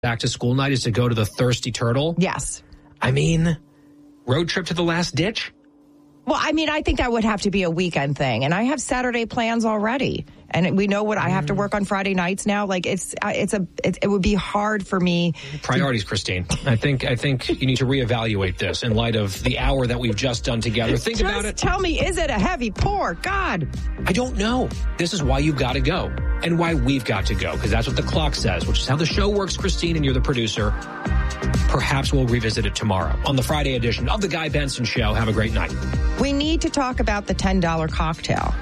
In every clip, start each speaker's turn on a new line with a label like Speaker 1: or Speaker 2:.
Speaker 1: back to school night is to go to the Thirsty Turtle.
Speaker 2: Yes.
Speaker 1: I mean, road trip to the last ditch?
Speaker 2: Well, I mean, I think that would have to be a weekend thing. And I have Saturday plans already. And we know what I have to work on Friday nights now. Like it would be hard for me.
Speaker 1: Priorities, Christine. I think you need to reevaluate this in light of the hour that we've just done together. Think about it.
Speaker 2: Tell me, is it a heavy pour? God.
Speaker 1: I don't know. This is why you've got to go and why we've got to go, because that's what the clock says, which is how the show works, Christine, and you're the producer. Perhaps we'll revisit it tomorrow on the Friday edition of The Guy Benson Show. Have a great night.
Speaker 2: We need to talk about the $10 cocktail.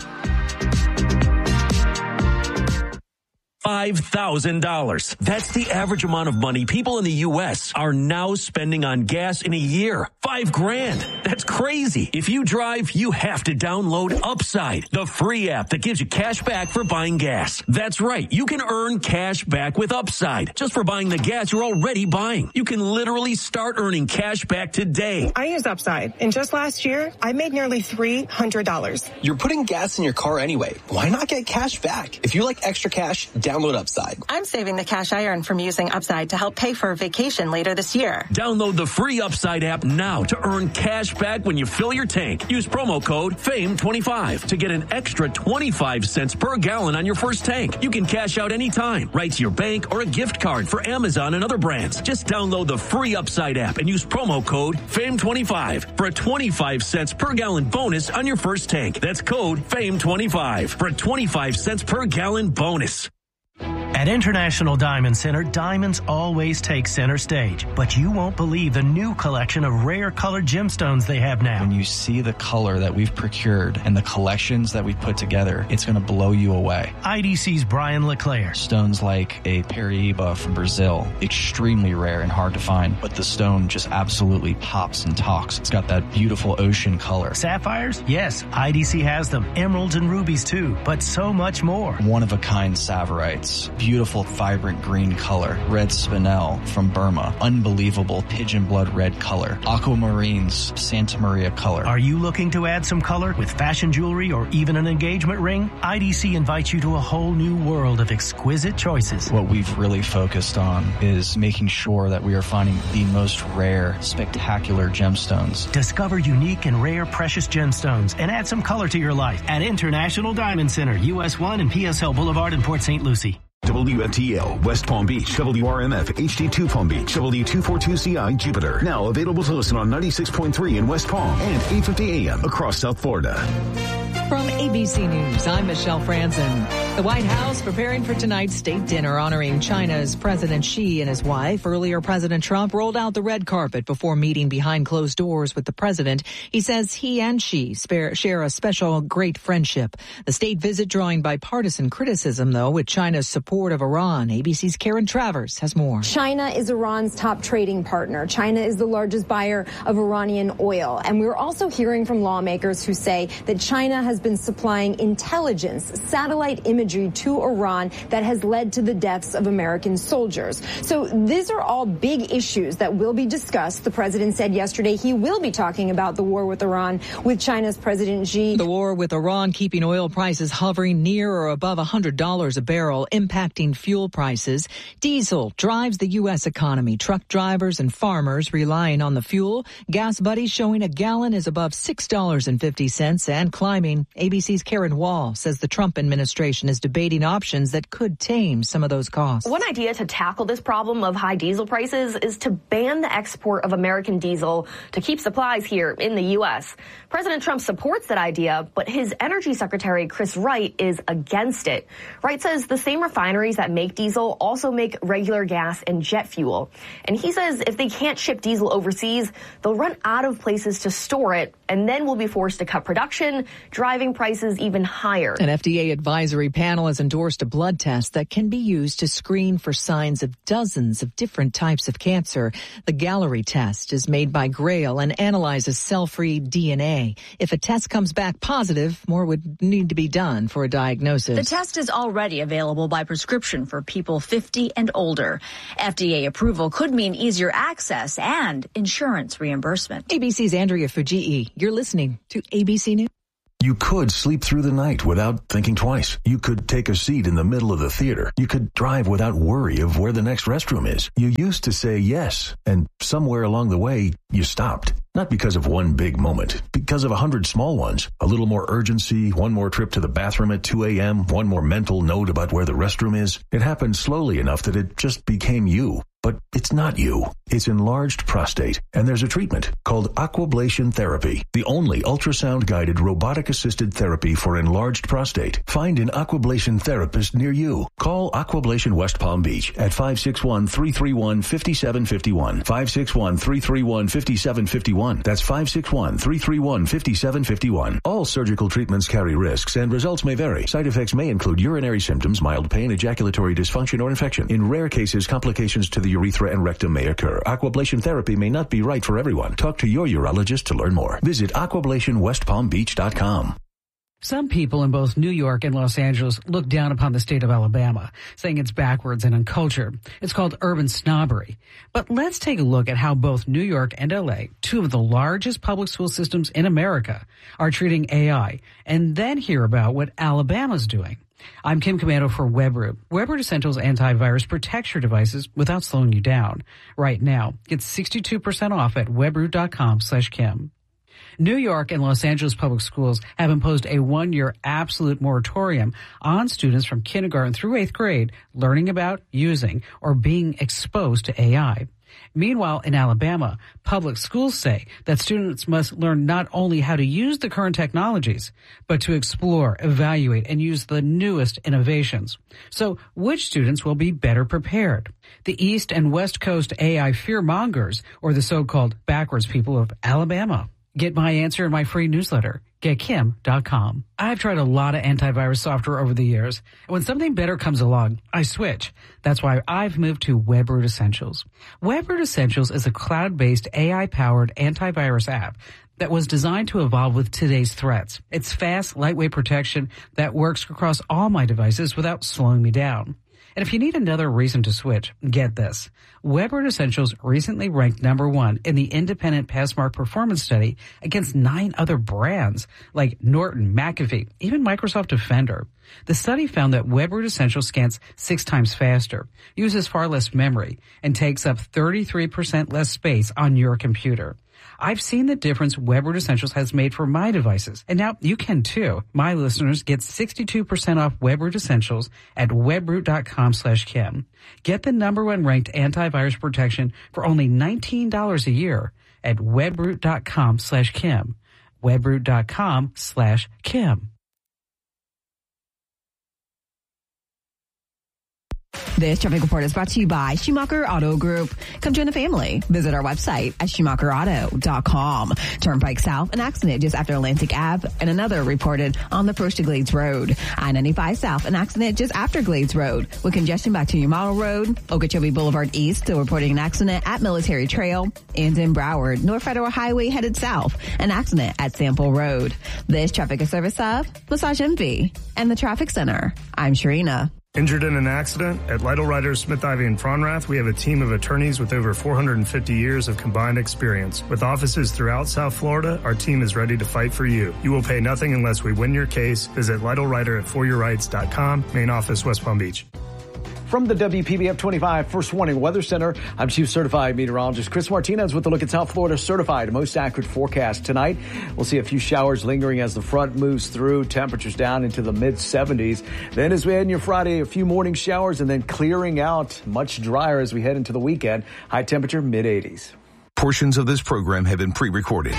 Speaker 3: $5,000. That's the average amount of money people in the U.S. are now spending on gas in a year. $5,000. That's crazy. If you drive, you have to download Upside, the free app that gives you cash back for buying gas. That's right. You can earn cash back with Upside just for buying the gas you're already buying. You can literally start earning cash back today.
Speaker 4: I use Upside, and just last year, I made nearly $300.
Speaker 5: You're putting gas in your car anyway. Why not get cash back? If you like extra cash, download Upside.
Speaker 4: I'm saving the cash I earn from using Upside to help pay for a vacation later this year.
Speaker 3: Download the free Upside app now to earn cash back when you fill your tank. Use promo code FAME25 to get an extra 25 cents per gallon on your first tank. You can cash out anytime, right to your bank or a gift card for Amazon and other brands. Just download the free Upside app and use promo code FAME25 for a 25 cents per gallon bonus on your first tank. That's code FAME25 for a 25 cents per gallon bonus.
Speaker 6: At International Diamond Center, diamonds always take center stage, but you won't believe the new collection of rare colored gemstones they have now.
Speaker 7: When you see the color that we've procured and the collections that we've put together, it's going to blow you away.
Speaker 6: IDC's Brian LeClaire.
Speaker 7: Stones like a Paraíba from Brazil, extremely rare and hard to find, but the stone just absolutely pops and talks. It's got that beautiful ocean color.
Speaker 6: Sapphires? Yes, IDC has them. Emeralds and rubies too, but so much more.
Speaker 7: One-of-a-kind Saverites. Beautiful, vibrant green color. Red spinel from Burma. Unbelievable pigeon blood red color. Aquamarines, Santa Maria color.
Speaker 6: Are you looking to add some color with fashion jewelry or even an engagement ring? IDC invites you to a whole new world of exquisite choices.
Speaker 7: What we've really focused on is making sure that we are finding the most rare, spectacular gemstones.
Speaker 6: Discover unique and rare precious gemstones and add some color to your life at International Diamond Center, US 1 and PSL Boulevard in Port St. Lucie.
Speaker 8: WFTL, West Palm Beach, WRMF, HD2 Palm Beach, W242CI, Jupiter. Now available to listen on 96.3 in West Palm and 850 AM across South Florida.
Speaker 9: From ABC News, I'm Michelle Franzen. The White House preparing for tonight's state dinner honoring China's President Xi and his wife. Earlier, President Trump rolled out the red carpet before meeting behind closed doors with the president. He says he and Xi share a special great friendship. The state visit drawing bipartisan criticism, though, with China's support of Iran. ABC's Karen Travers has more.
Speaker 10: China is Iran's top trading partner. China is the largest buyer of Iranian oil. And we're also hearing from lawmakers who say that China has been supplying intelligence, satellite imagery to Iran that has led to the deaths of American soldiers. So these are all big issues that will be discussed. The president said yesterday he will be talking about the war with Iran with China's President Xi.
Speaker 9: The war with Iran keeping oil prices hovering near or above $100 a barrel, impacting fuel prices. Diesel drives the U.S. economy. Truck drivers and farmers relying on the fuel. Gas Buddy showing a gallon is above $6.50 and climbing. ABC's Karen Wall says the Trump administration is debating options that could tame some of those costs.
Speaker 11: One idea to tackle this problem of high diesel prices is to ban the export of American diesel to keep supplies here in the U.S. President Trump supports that idea, but his energy secretary, Chris Wright, is against it. Wright says the same refineries that make diesel also make regular gas and jet fuel. And he says if they can't ship diesel overseas, they'll run out of places to store it, and then we'll be forced to cut production, driving prices even higher.
Speaker 9: An FDA advisory panel has endorsed a blood test that can be used to screen for signs of dozens of different types of cancer. The Gallery test is made by Grail and analyzes cell-free DNA. If a test comes back positive, more would need to be done for a diagnosis.
Speaker 12: The test is already available by prescription for people 50 and older. FDA approval could mean easier access and insurance reimbursement.
Speaker 9: ABC's Andrea Fujii. You're listening to ABC News.
Speaker 8: You could sleep through the night without thinking twice. You could take a seat in the middle of the theater. You could drive without worry of where the next restroom is. You used to say yes, and somewhere along the way, you stopped. Not because of one big moment, because of 100 small ones. A little more urgency, one more trip to the bathroom at 2 a.m., one more mental note about where the restroom is. It happened slowly enough that it just became you. But it's not you. It's enlarged prostate, and there's a treatment called Aquablation therapy, the only ultrasound-guided robotic-assisted therapy for enlarged prostate. Find an Aquablation therapist near you. Call Aquablation West Palm Beach at 561-331-5751. 561-331-5751. That's 561-331-5751. All surgical treatments carry risks, and results may vary. Side effects may include urinary symptoms, mild pain, ejaculatory dysfunction, or infection. In rare cases, complications to the urethra and rectum may occur. Aquablation therapy may not be right for everyone. Talk to your urologist to learn more. Visit aquablationwestpalmbeach.com.
Speaker 13: Some people in both New York and Los Angeles look down upon the state of Alabama, saying it's backwards and uncultured. It's called urban snobbery. But let's take a look at how both New York and LA, two of the largest public school systems in America, are treating AI, and then hear about what Alabama's doing. I'm Kim Commando for WebRoot. WebRoot Essentials antivirus protects your devices without slowing you down. Right now, get 62% off at webroot.com/Kim. New York and Los Angeles public schools have imposed a 1-year absolute moratorium on students from kindergarten through 8th grade learning about, using, or being exposed to AI. Meanwhile, in Alabama, public schools say that students must learn not only how to use the current technologies, but to explore, evaluate, and use the newest innovations. So, which students will be better prepared? The East and West Coast AI fearmongers, or the so-called backwards people of Alabama? Get my answer in my free newsletter, getkim.com. I've tried a lot of antivirus software over the years. When something better comes along, I switch. That's why I've moved to WebRoot Essentials. WebRoot Essentials is a cloud-based AI-powered antivirus app that was designed to evolve with today's threats. It's fast, lightweight protection that works across all my devices without slowing me down. And if you need another reason to switch, get this. WebRoot Essentials recently ranked #1 in the independent Passmark performance study against 9 other brands like Norton, McAfee, even Microsoft Defender. The study found that WebRoot Essentials scans 6 times faster, uses far less memory, and takes up 33% less space on your computer. I've seen the difference WebRoot Essentials has made for my devices, and now you can too. My listeners get 62% off WebRoot Essentials at webroot.com/Kim. Get the #1 ranked antivirus protection for only $19 a year at webroot.com/Kim. webroot.com/Kim.
Speaker 14: This traffic report is brought to you by Schumacher Auto Group. Come join the family. Visit our website at SchumacherAuto.com. Turnpike South, an accident just after Atlantic Ave, and another reported on the approach to Glades Road. I-95 South, an accident just after Glades Road, with congestion back to New Model Road. Okeechobee Boulevard East, still reporting an accident at Military Trail. And in Broward, North Federal Highway headed south, an accident at Sample Road. This traffic is service of Massage Envy and the Traffic Center. I'm Sharina.
Speaker 15: Injured in an accident? At Lytle Ryder, Smith Ivy, and Fronrath, we have a team of attorneys with over 450 years of combined experience. With offices throughout South Florida, our team is ready to fight for you. You will pay nothing unless we win your case. Visit Lytle Ryder at foryourrights.com. Main office, West Palm Beach.
Speaker 16: From the WPBF 25 First Warning Weather Center, I'm Chief Certified Meteorologist Chris Martinez with a look at South Florida's certified most accurate forecast tonight. We'll see a few showers lingering as the front moves through, temperatures down into the mid-70s. Then as we head in your Friday, a few morning showers and then clearing out, much drier as we head into the weekend. High temperature, mid-80s.
Speaker 8: Portions of this program have been pre-recorded.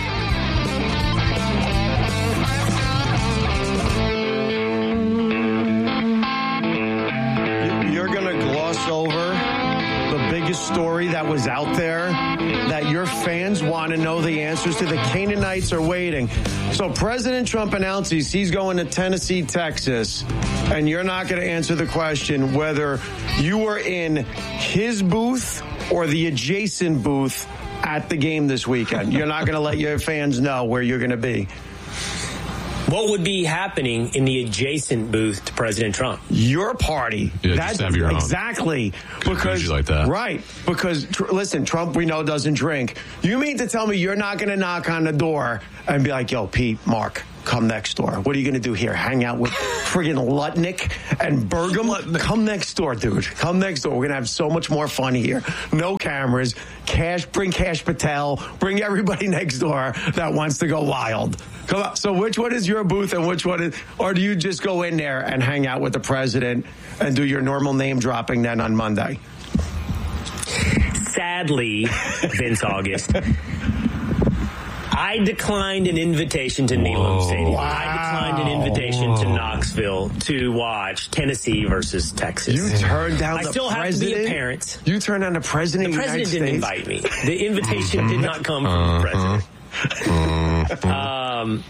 Speaker 17: Story that was out there that your fans want to know the answers to. The Canaanites are waiting. So President Trump announces he's going to Tennessee, Texas, and you're not going to answer the question whether you were in his booth or the adjacent booth at the game this weekend. You're not going to let your fans know where you're going to be.
Speaker 18: What would be happening in the adjacent booth to President Trump?
Speaker 17: Your party.
Speaker 19: Yeah, that's just have your own.
Speaker 17: Exactly.
Speaker 19: Because like that.
Speaker 17: Right. Because listen, Trump we know doesn't drink. You mean to tell me you're not going to knock on the door and be like, "Yo, Pete, Mark, come next door. What are you going to do here? Hang out with friggin' Lutnick and Burgum? Come next door, dude. Come next door. We're going to have so much more fun here. No cameras. Bring Cash Patel. Bring everybody next door that wants to go wild. Come on. So which one is your booth and which one is, or do you just go in there and hang out with the president and do your normal name dropping then on Monday?
Speaker 18: Sadly, Vince August, I declined an invitation to Neyland Stadium. Wow. I declined an invitation to Knoxville to watch Tennessee versus Texas.
Speaker 17: You turned down
Speaker 18: the president? I
Speaker 17: still
Speaker 18: have to be a parent.
Speaker 17: You turned down the president of the United States?
Speaker 18: The president didn't invite me. The invitation did not come from the president.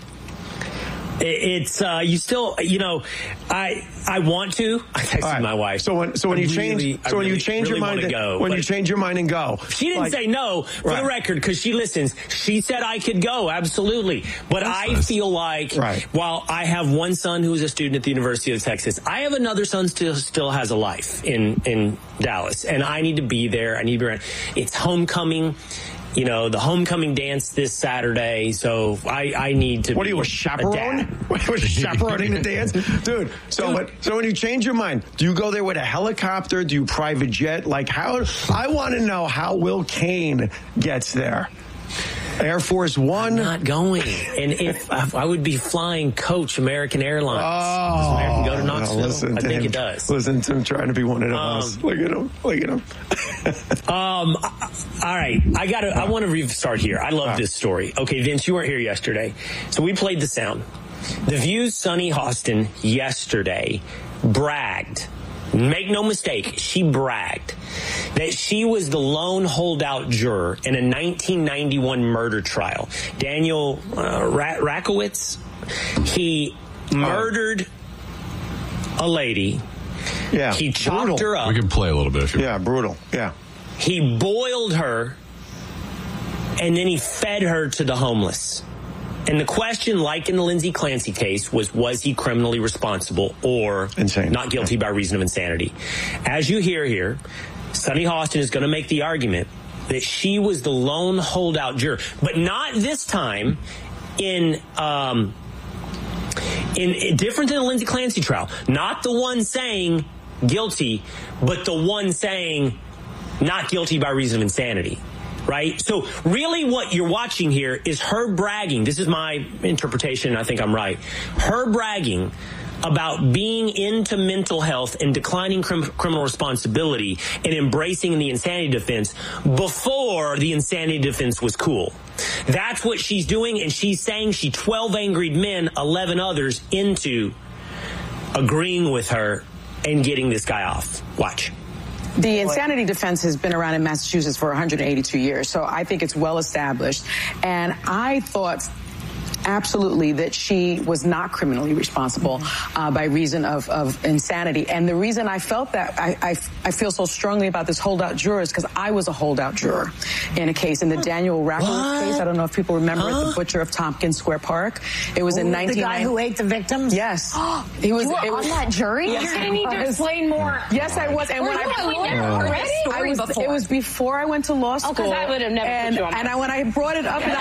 Speaker 18: It's you still, I want to. I texted my wife.
Speaker 17: So when you change your mind and go.
Speaker 18: She didn't say no for the record because she listens. She said I could go, absolutely. But I feel like while I have one son who is a student at the University of Texas, I have another son still has a life in Dallas, and I need to be there. I need to be around. It's homecoming. The homecoming dance this Saturday, so I need to.
Speaker 17: What are you, a chaperone? What are you chaperoning the dance? Dude, so when you change your mind, do you go there with a helicopter? Do you private jet? Like, how? I want to know how Will Cain gets there. Air Force One?
Speaker 18: I'm not going. And if I would be flying Coach American Airlines. Does American go to Knoxville? I think it does.
Speaker 17: Listen to him trying to be one of us. Look at him.
Speaker 18: All right. I want to restart here. I love this story. Okay, Vince, you weren't here yesterday. So we played the sound. The View's Sunny Hostin yesterday bragged. Make no mistake, she bragged that she was the lone holdout juror in a 1991 murder trial. Daniel Rakowitz, he murdered a lady.
Speaker 17: Yeah,
Speaker 18: he chopped her up.
Speaker 19: We can play a little bit if you want.
Speaker 17: Brutal. Yeah.
Speaker 18: He boiled her, and then he fed her to the homeless. And the question, like in the Lindsay Clancy case, was he criminally responsible or not guilty by reason of insanity? As you hear here, Sunny Hostin is going to make the argument that she was the lone holdout juror, but not this time in different than the Lindsay Clancy trial. Not the one saying guilty, but the one saying not guilty by reason of insanity. Right? So really what you're watching here is her bragging. This is my interpretation, and I think I'm right. Her bragging about being into mental health and declining criminal responsibility and embracing the insanity defense before the insanity defense was cool. That's what she's doing, and she's saying she 12 angry men, 11 others into agreeing with her and getting this guy off. Watch.
Speaker 20: The insanity defense has been around in Massachusetts for 182 years, so I think it's well established. And I thought absolutely that she was not criminally responsible by reason of insanity. And the reason I felt that, I feel so strongly about this holdout juror is because I was a holdout juror in a case, in the Daniel Rakowitz case. I don't know if people remember it, the butcher of Tompkins Square Park. It was in 1990.
Speaker 21: The guy who ate the victims?
Speaker 20: Yes.
Speaker 21: You were on that jury?
Speaker 20: Yes,
Speaker 21: You're going to need to explain more.
Speaker 20: Yes, I was. And
Speaker 21: when
Speaker 20: it was before I went to law school.
Speaker 21: Because I would have never put you on.
Speaker 20: And when I brought it up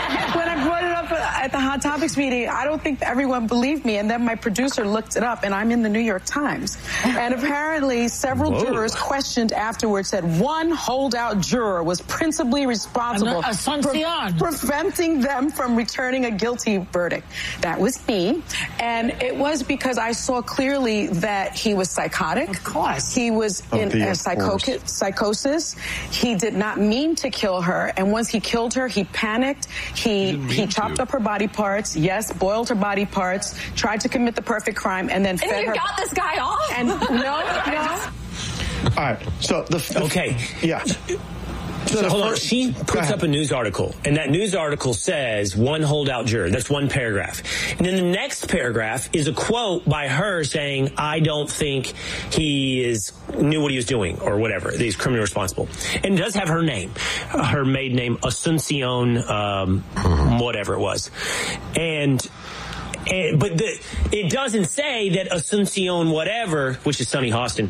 Speaker 20: at the Hot Topics meeting, I don't think everyone believed me. And then my producer looked it up, and I'm in the New York Times. And apparently several jurors questioned afterwards said one holdout juror was principally responsible for preventing them from returning a guilty verdict. That was me. And it was because I saw clearly that he was psychotic.
Speaker 21: Of course.
Speaker 20: He was in a psychosis. He did not mean to kill her. And once he killed her, he panicked. He chopped up her body parts. Yes, boiled her body parts. Tried to commit the perfect crime, and then fed her.
Speaker 21: And you got this guy off?
Speaker 20: And no.
Speaker 17: All right. So
Speaker 18: okay.
Speaker 17: Yeah.
Speaker 18: So hold on. She puts up a news article, and that news article says one holdout juror. That's one paragraph. And then the next paragraph is a quote by her saying, I don't think he knew what he was doing or whatever. He's criminally responsible. And it does have her name, her maiden name, Asuncion, whatever it was. But it doesn't say that Asuncion whatever, which is Sunny Hostin,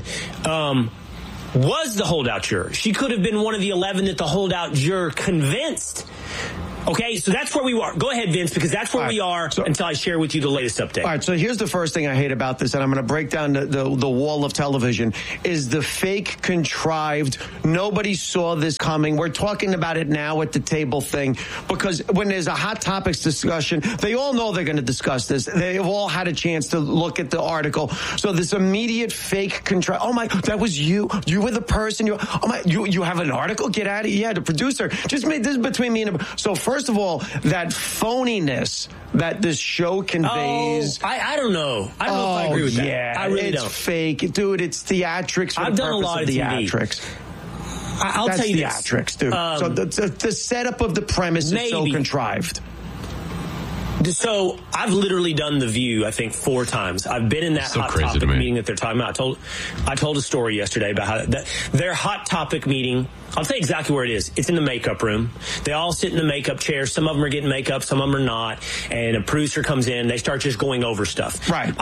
Speaker 18: was the holdout juror. She could have been one of the 11 that the holdout juror convinced Okay, so that's where we are. Go ahead, Vince, because that's where we are until I share with you the latest update.
Speaker 17: All right, so here's the first thing I hate about this, and I'm going to break down the wall of television, is the fake, contrived, nobody saw this coming. We're talking about it now at the table thing, because when there's a hot topics discussion, they all know they're going to discuss this. They've all had a chance to look at the article. So this immediate fake, contrived, oh my, that was you. You were the person. You have an article? Get out of here. Yeah, the producer. Just made this between me and him. So first of all, that phoniness that this show conveys.
Speaker 18: Oh, I don't know. I don't know if I agree with that.
Speaker 17: Yeah,
Speaker 18: I really don't.
Speaker 17: It's fake. Dude, it's theatrics for the purpose of theatrics.
Speaker 18: I'll tell you this.
Speaker 17: Theatrics, dude. So the setup of the premise is so contrived.
Speaker 18: So I've literally done The View, I think, 4 times. I've been in that hot topic meeting that they're talking about. I told a story yesterday about how their hot topic meeting, I'll tell you exactly where it is. It's in the makeup room. They all sit in the makeup chair. Some of them are getting makeup, some of them are not. And a producer comes in, they start just going over stuff.
Speaker 17: Right.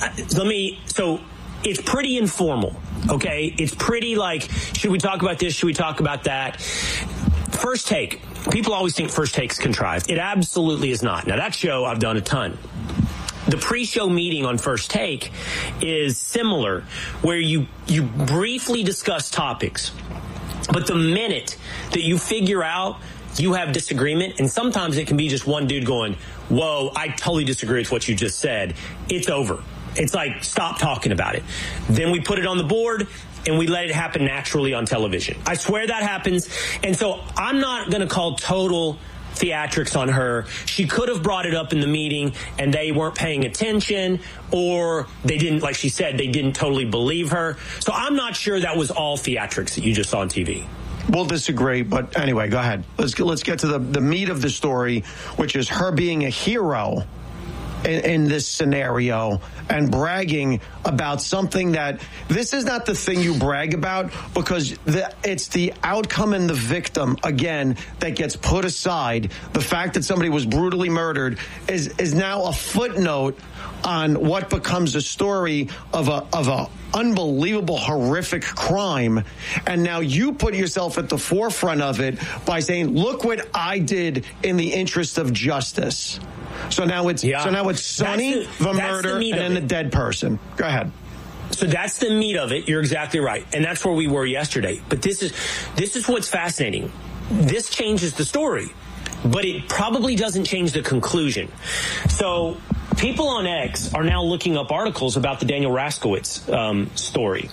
Speaker 18: So it's pretty informal, okay? It's pretty like, should we talk about this? Should we talk about that? First Take. People always think First Take's contrived. It absolutely is not. Now, that show I've done a ton. The pre-show meeting on First Take is similar, where you briefly discuss topics. But the minute that you figure out you have disagreement, and sometimes it can be just one dude going, whoa, I totally disagree with what you just said, it's over. It's like, stop talking about it. Then we put it on the board, and we let it happen naturally on television. I swear that happens. And so I'm not going to call total theatrics on her. She could have brought it up in the meeting and they weren't paying attention, or they didn't, like she said, they didn't totally believe her. So I'm not sure that was all theatrics that you just saw on TV.
Speaker 17: We'll disagree, but anyway, go ahead. Let's get to the meat of the story, which is her being a hero in this scenario and bragging about something that this is not the thing you brag about, because it's the outcome and the victim, again, that gets put aside. The fact that somebody was brutally murdered is now a footnote on what becomes a story of a unbelievable, horrific crime. And now you put yourself at the forefront of it by saying, look what I did in the interest of justice. So now it's Sonny, the murder, and then the dead person. Go ahead.
Speaker 18: So that's the meat of it. You're exactly right. And that's where we were yesterday. But this is what's fascinating. This changes the story, but it probably doesn't change the conclusion. So people on X are now looking up articles about the Daniel Raskowitz story.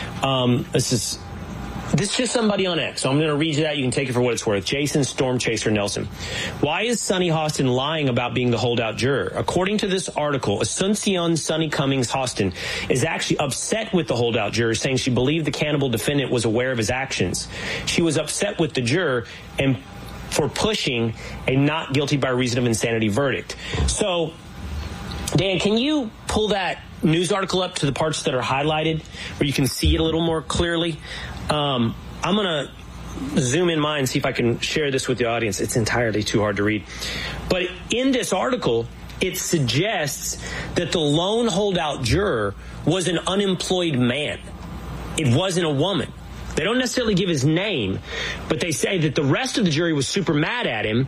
Speaker 18: This is just somebody on X, so I'm going to read you that. You can take it for what it's worth. Jason Storm Chaser Nelson. Why is Sonny Hostin lying about being the holdout juror? According to this article, Asuncion Sonny Cummings Hostin is actually upset with the holdout juror, saying she believed the cannibal defendant was aware of his actions. She was upset with the juror and for pushing a not guilty by reason of insanity verdict. So, Dan, can you pull that news article up to the parts that are highlighted where you can see it a little more clearly? I'm going to zoom in mine and see if I can share this with the audience. It's entirely too hard to read. But in this article, it suggests that the lone holdout juror was an unemployed man. It wasn't a woman. They don't necessarily give his name, but they say that the rest of the jury was super mad at him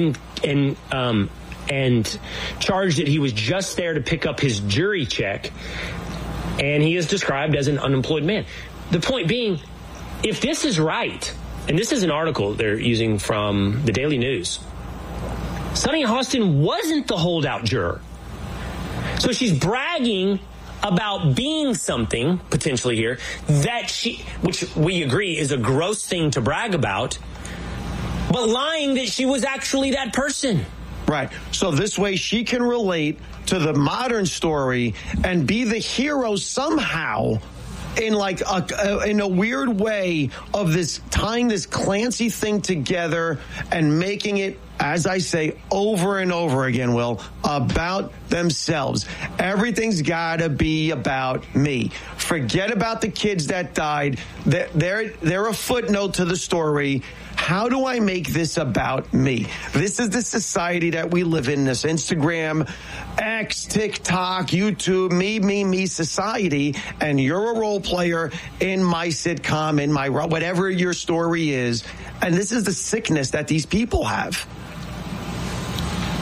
Speaker 18: and charged that he was just there to pick up his jury check, and he is described as an unemployed man. The point being, if this is right, and this is an article they're using from the Daily News, Sonny Hostin wasn't the holdout juror. So she's bragging about being something, potentially here, which we agree is a gross thing to brag about, but lying that she was actually that person.
Speaker 17: Right. So this way she can relate to the modern story and be the hero somehow in in a weird way of this, tying this Clancy thing together and making it, as I say over and over again, Will, about themselves. Everything's got to be about me. Forget about the kids that died. They're a footnote to the story. How do I make this about me? This is the society that we live in, this Instagram, X, TikTok, YouTube, me society, and you're a role player in my sitcom, in my whatever your story is, and this is the sickness that these people have.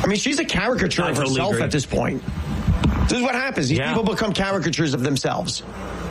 Speaker 17: I mean, she's a caricature of herself at this point. This is what happens. These people become caricatures of themselves.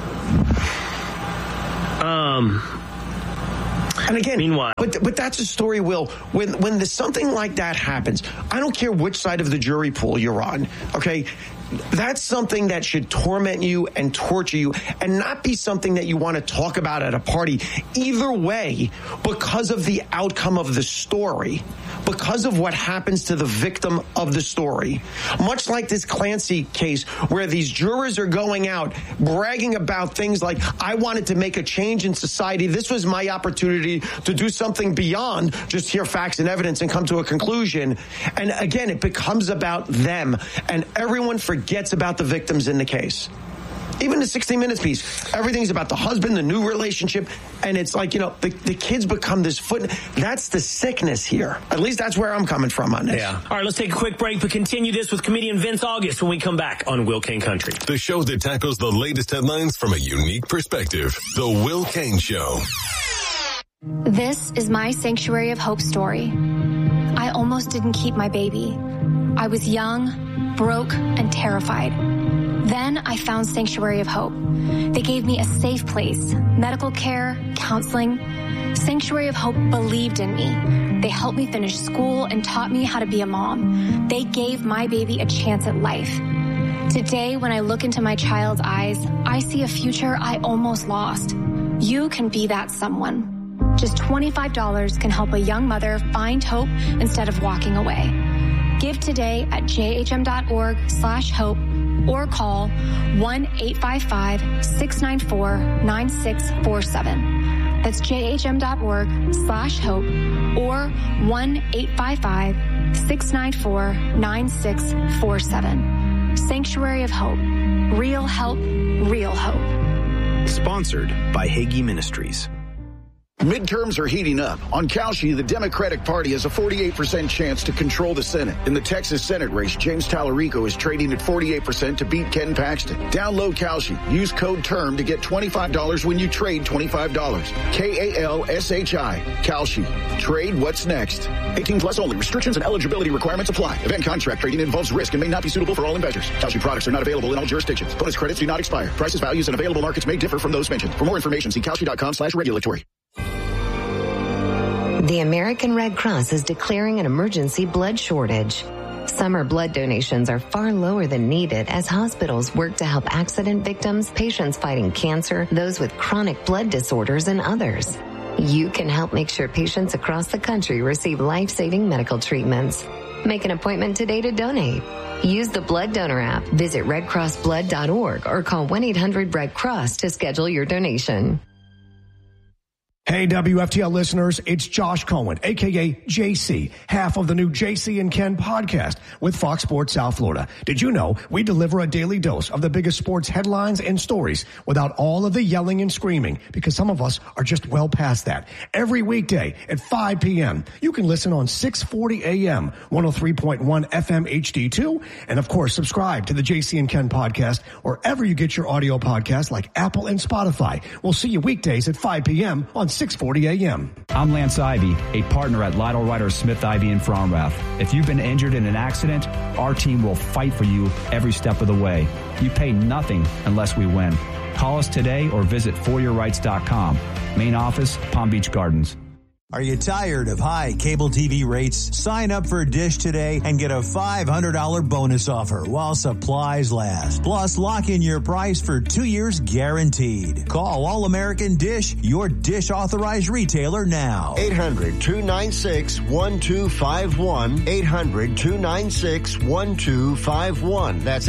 Speaker 17: And again, meanwhile, but that's a story, Will. When something like that happens, I don't care which side of the jury pool you're on, okay? That's something that should torment you and torture you and not be something that you want to talk about at a party. Either way, because of the outcome of the story, because of what happens to the victim of the story. Much like this Clancy case where these jurors are going out bragging about things like, I wanted to make a change in society. This was my opportunity to do something beyond just hear facts and evidence and come to a conclusion. And again, it becomes about them. And everyone forgets about the victims in the case. Even the 60 Minutes piece, everything's about the husband, the new relationship, and it's like, the kids become this foot. That's the sickness here. At least that's where I'm coming from on this.
Speaker 18: Yeah. All right, let's take a quick break, but continue this with comedian Vince August when we come back on Will Cain Country.
Speaker 19: The show that tackles the latest headlines from a unique perspective. The Will Cain Show.
Speaker 22: This is my Sanctuary of Hope story. I almost didn't keep my baby. I was young, broke, and terrified. Then I found Sanctuary of Hope. They gave me a safe place, medical care, counseling. Sanctuary of Hope believed in me. They helped me finish school and taught me how to be a mom. They gave my baby a chance at life. Today, when I look into my child's eyes, I see a future I almost lost. You can be that someone. Just $25 can help a young mother find hope instead of walking away. Give today at jhm.org/hope or call 1-855-694-9647. That's jhm.org/hope or 1-855-694-9647. Sanctuary of Hope. Real help, real hope.
Speaker 23: Sponsored by Hagee Ministries. Midterms are heating up. On Kalshi, the Democratic Party has a 48% chance to control the Senate. In the Texas Senate race, James Tallarico is trading at 48% to beat Ken Paxton. Download Kalshi. Use code TERM to get $25 when you trade $25. KALSHI. Kalshi. Trade what's next. 18 plus only. Restrictions and eligibility requirements apply. Event contract trading involves risk and may not be suitable for all investors. Kalshi products are not available in all jurisdictions. Bonus credits do not expire. Prices, values, and available markets may differ from those mentioned. For more information, see kalshi.com/regulatory.
Speaker 24: The American Red Cross is declaring an emergency blood shortage. Summer blood donations are far lower than needed as hospitals work to help accident victims, patients fighting cancer, those with chronic blood disorders, and others. You can help make sure patients across the country receive life-saving medical treatments. Make an appointment today to donate. Use the Blood Donor app, visit redcrossblood.org, or call 1-800-RED-CROSS to schedule your donation.
Speaker 25: Hey, WFTL listeners, it's Josh Cohen, a.k.a. JC, half of the new JC and Ken podcast with Fox Sports South Florida. Did you know we deliver a daily dose of the biggest sports headlines and stories without all of the yelling and screaming? Because some of us are just well past that. Every weekday at 5 p.m., you can listen on 640 a.m., 103.1 FM HD2, and of course, subscribe to the JC and Ken podcast wherever you get your audio podcasts like Apple and Spotify. We'll see you weekdays at 5 p.m. on 640 a.m.
Speaker 26: I'm Lance Ivy, a partner at Lytle Ryder Smith Ivy in Fromrath. If you've been injured in an accident, our team will fight for you every step of the way. You pay nothing unless we win. Call us today or visit foryourrights.com. Main office, Palm Beach Gardens.
Speaker 27: Are you tired of high cable TV rates? Sign up for Dish today and get a $500 bonus offer while supplies last. Plus, lock in your price for 2 years guaranteed. Call All American Dish, your Dish authorized retailer now.
Speaker 28: 800-296-1251. 800-296-1251. That's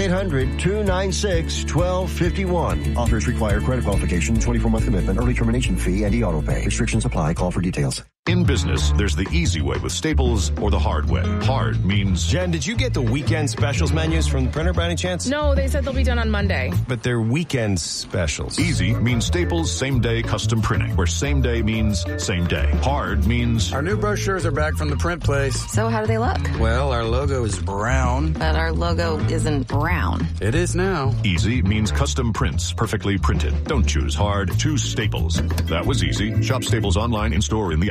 Speaker 28: 800-296-1251. Offers require credit qualification, 24-month commitment, early termination fee, and e-auto pay. Restrictions apply. Call for details.
Speaker 29: In business, there's the easy way with Staples or the hard way. Hard means...
Speaker 30: Jen, did you get the weekend specials menus from the printer by any chance?
Speaker 31: No, they said they'll be done on Monday.
Speaker 30: But they're weekend specials.
Speaker 29: Easy means Staples same-day custom printing, where same day means same day. Hard means...
Speaker 32: Our new brochures are back from the print place.
Speaker 33: So how do they look?
Speaker 32: Well, our logo is brown.
Speaker 33: But our logo isn't brown.
Speaker 32: It is now.
Speaker 29: Easy means custom prints, perfectly printed. Don't choose hard, choose Staples. That was easy. Shop Staples online, in-store, in the app.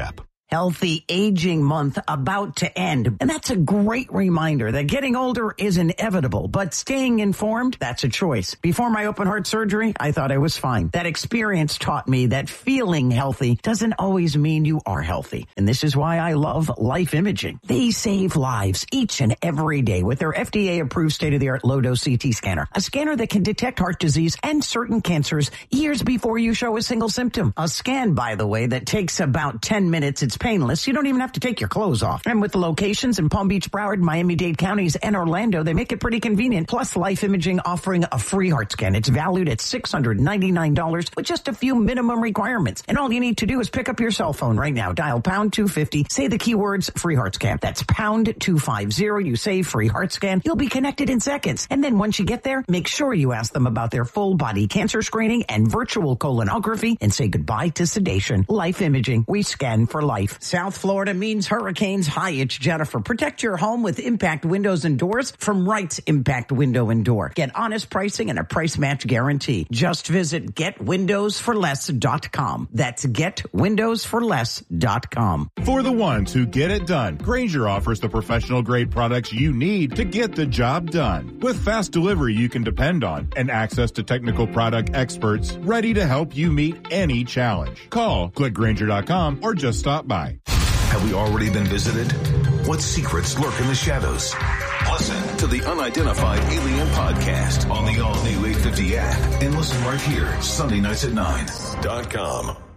Speaker 1: Healthy Aging Month about to end. And that's a great reminder that getting older is inevitable, but staying informed, that's a choice. Before my open heart surgery, I thought I was fine. That experience taught me that feeling healthy doesn't always mean you are healthy. And this is why I love Life Imaging. They save lives each and every day with their FDA-approved state-of-the-art low-dose CT scanner, a scanner that can detect heart disease and certain cancers years before you show a single symptom. A scan, by the way, that takes about 10 minutes. It's painless. You don't even have to take your clothes off. And with the locations in Palm Beach, Broward, Miami-Dade counties, and Orlando, they make it pretty convenient. Plus, Life Imaging offering a free heart scan. It's valued at $699 with just a few minimum requirements. And all you need to do is pick up your cell phone right now. Dial pound 250. Say the keywords free heart scan. That's pound 250. You say free heart scan. You'll be connected in seconds. And then once you get there, make sure you ask them about their full body cancer screening and virtual colonography and say goodbye to sedation. Life Imaging. We scan for life. South Florida means hurricanes. Hi, it's Jennifer. Protect your home with Impact Windows and Doors from Wright's Impact Window and Door. Get honest pricing and a price match guarantee. Just visit getwindowsforless.com. That's getwindowsforless.com.
Speaker 2: For the ones who get it done, Grainger offers the professional grade products you need to get the job done. With fast delivery you can depend on and access to technical product experts ready to help you meet any challenge. Call, click Grainger.com, or just stop by.
Speaker 8: Have we already been visited? What secrets lurk in the shadows? Listen to the Unidentified Alien Podcast on the all-new 850 app and listen right here, Sunday nights at 9.com.